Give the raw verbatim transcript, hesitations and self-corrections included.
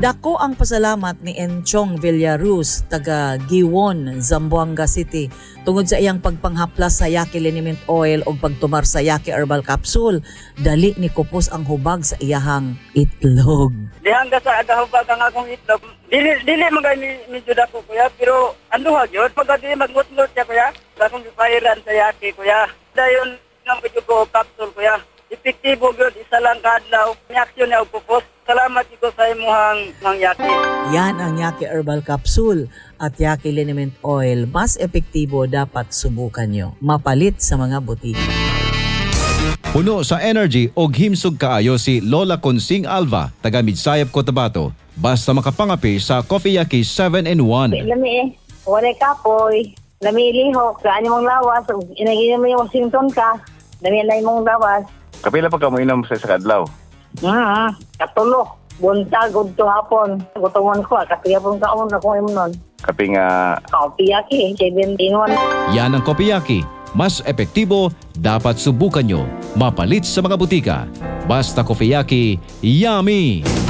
Dako ang pasalamat ni Enchong Villaruz, taga Giwon, Zamboanga City, tungod sa iyang pagpanghaplas sa Yaki Liniment Oil o pagtumar sa Yaki Herbal Capsule. Dali ni kupos ang hubag sa iyahang itlog. Di hangga sa agahubag ang akong itlog. Dili, dili mga medyo dako, kuya, pero anduhag yun. Pagka di mag-ngot-ngot siya, kuya, akong ipairan sa Yaki, kuya. Dayon ng medyo ko capsule, kuya. Epektibo yun, isa lang kadlaw. Reaksyon niya o kupos. Salamat ko sa imuhang mga Yaki. Yan ang Yaki Herbal Capsule at Yaki Liniment Oil. Mas epektibo, dapat subukan nyo. Mapalit sa mga butika. Puno sa energy o himsog kaayo si Lola Consing Alva, taga Midsayap, Cotabato. Basta makapangapi sa Coffee Yaki seven in one. Lami eh. Wala kapoy. Lami lihok. Saan mong lawas. Inaginom mo yung Washington ka. Lami na mong lawas. Kapila pa ka mo inom sa isa kadlaw? Hmm, katulo. Buntag, gudto hapon. Gutuman ko, katiyapon kaon na kung imunon. Kapi nga... Coffee Yaki, seven in one. Yan ang Coffee Yaki. Mas epektibo, dapat subukan nyo. Mapalit sa mga butika. Basta Coffee Yaki, yummy!